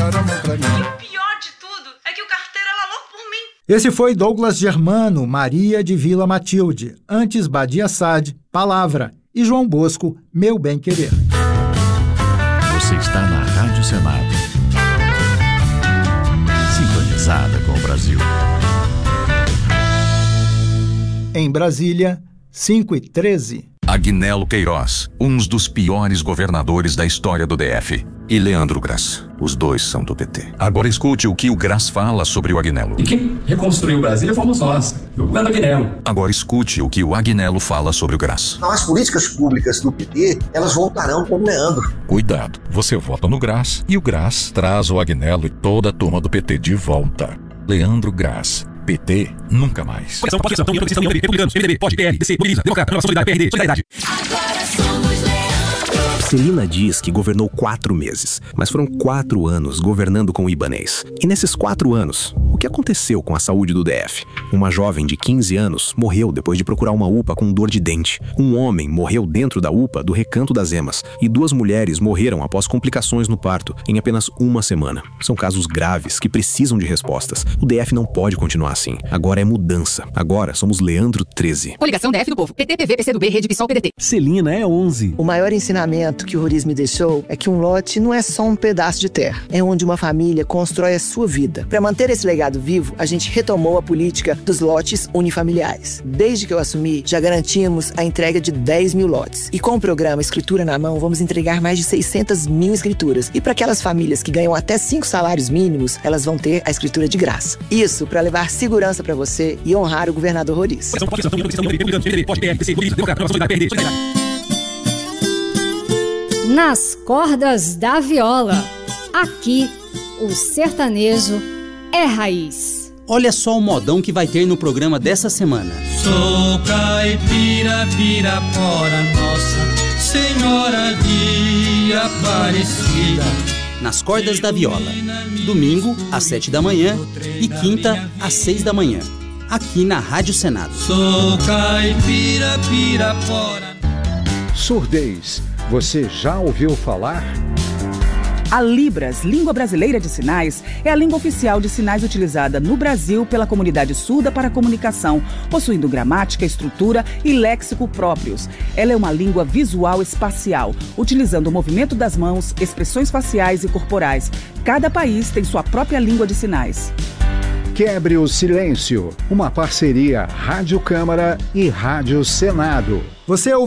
dar a mão pra mim. E o pior de tudo é que o carteiro ela por mim. Esse foi Douglas Germano, Maria de Vila Matilde, antes Badia Sade, Palavra, e João Bosco, Meu Bem Querer. Você está na Rádio Senado, sintonizada com o Brasil. Em Brasília, 5h13. Agnello Queiroz, um dos piores governadores da história do DF. E Leandro Grass, os dois são do PT. Agora escute o que o Grass fala sobre o Agnello. E quem reconstruiu Brasília fomos nós, o governo Agnello. Agora escute o que o Agnello fala sobre o Grass. As políticas públicas do PT, elas voltarão com o Leandro. Cuidado, você vota no Grass e o Grass traz o Agnello e toda a turma do PT de volta. Leandro Grass. PT nunca mais. Republicanos, PMDB, POD, PL, DC, Mobiliza, Democrata, Nova Solidariedade, PRD, Solidariedade. Agora somos Leandro. Celina diz que governou 4 meses, mas foram 4 anos governando com o Ibanez. E nesses 4 anos, o que aconteceu com a saúde do DF? Uma jovem de 15 anos morreu depois de procurar uma UPA com dor de dente. Um homem morreu dentro da UPA do Recanto das Emas. E 2 mulheres morreram após complicações no parto, em apenas 1 semana. São casos graves que precisam de respostas. O DF não pode continuar assim. Agora é mudança. Agora somos Leandro 13. Coligação DF do Povo. PT, PV, PCdoB, Rede PSOL, PDT. Celina é 11. O maior ensinamento que o Roriz me deixou é que um lote não é só um pedaço de terra. É onde uma família constrói a sua vida. Para manter esse legado vivo, a gente retomou a política dos lotes unifamiliares. Desde que eu assumi, já garantimos a entrega de 10 mil lotes. E com o programa Escritura na Mão, vamos entregar mais de 600 mil escrituras. E para aquelas famílias que ganham até 5 salários mínimos, elas vão ter a escritura de graça. Isso para levar segurança para você e honrar o governador Roriz. Nas cordas da viola. Aqui, o sertanejo é raiz. Olha só o modão que vai ter no programa dessa semana. Sou caipira, Pirapora, Nossa Senhora de Aparecida. Nas cordas da viola. Domingo, às 7 da manhã e quinta, às 6 da manhã. Aqui na Rádio Senado. Sou caipira, Pirapora. Surdez. Você já ouviu falar? A Libras, Língua Brasileira de Sinais, é a língua oficial de sinais utilizada no Brasil pela comunidade surda para a comunicação, possuindo gramática, estrutura e léxico próprios. Ela é uma língua visual espacial, utilizando o movimento das mãos, expressões faciais e corporais. Cada país tem sua própria língua de sinais. Quebre o Silêncio, uma parceria Rádio Câmara e Rádio Senado. Você